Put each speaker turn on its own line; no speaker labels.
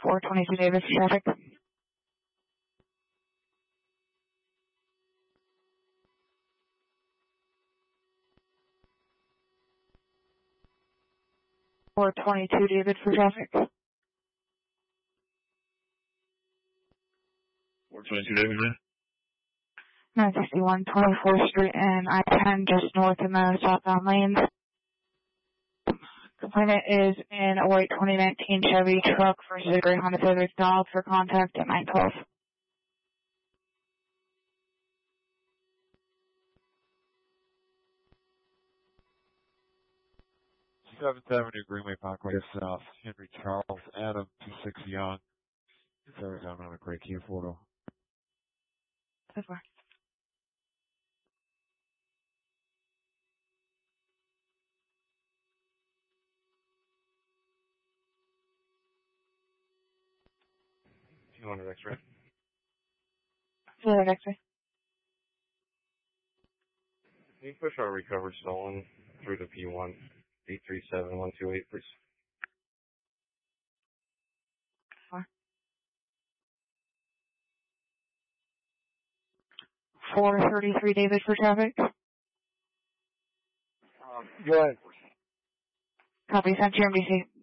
422 Davis traffic. Or 22 David for traffic.
422 David, man.
961 24th Street and I-10 just north of the southbound lanes. Complainant is in a white 2019 Chevy truck versus a gray Honda Civic Dodge for contact at 912.
7th Avenue, Greenway Parkway South, Henry Charles Adam, 26 Young, Arizona on a gray Kia photo.
So far.
You want an X-ray?
Yeah, X-ray.
Can you push our recovery stolen through the P1 837128, please?
433 David for traffic.
Go ahead.
Copy, sent to your MDC.